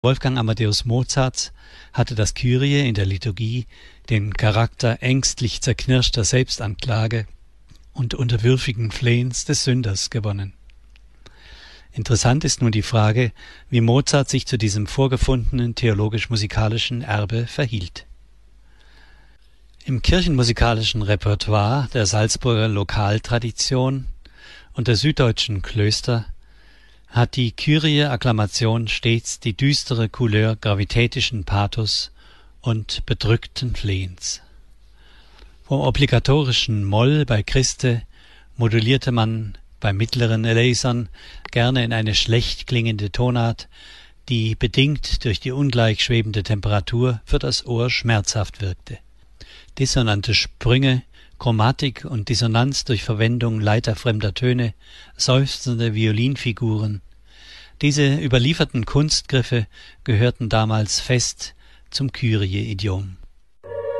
Wolfgang Amadeus Mozart hatte das Kyrie in der Liturgie den Charakter ängstlich zerknirschter Selbstanklage und unterwürfigen Flehens des Sünders gewonnen. Interessant ist nun die Frage, wie Mozart sich zu diesem vorgefundenen theologisch-musikalischen Erbe verhielt. Im kirchenmusikalischen Repertoire der Salzburger Lokaltradition und der süddeutschen Klöster hat die Kyrie-Akklamation stets die düstere Couleur gravitätischen Pathos und bedrückten Flehens. Vom obligatorischen Moll bei Christe modulierte man bei mittleren Eleisern gerne in eine schlecht klingende Tonart, die bedingt durch die ungleich schwebende Temperatur für das Ohr schmerzhaft wirkte. Dissonante Sprünge, Chromatik und Dissonanz durch Verwendung leiterfremder Töne, seufzende Violinfiguren. Diese überlieferten Kunstgriffe gehörten damals fest zum Kyrie-Idiom.